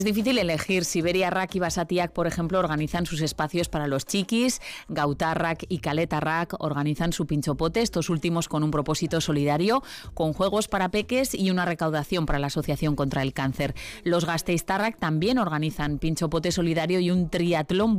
Es difícil elegir. Siberia-Rak y Basatiak, por ejemplo, organizan sus espacios para los chiquis. Gautarrak y Kaletarrak organizan su pinchopote, estos últimos con un propósito solidario, con juegos para peques y una recaudación para la Asociación contra el Cáncer. Los Gasteiztarrak también organizan pinchopote solidario y un triatlón